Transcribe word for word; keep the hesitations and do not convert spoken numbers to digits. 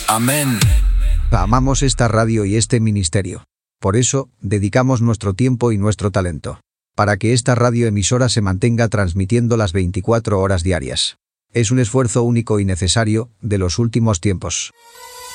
Amén. Amamos esta radio y este ministerio. Por eso, dedicamos nuestro tiempo y nuestro talento para que esta radioemisora se mantenga transmitiendo las veinticuatro horas diarias. Es un esfuerzo único y necesario de los últimos tiempos.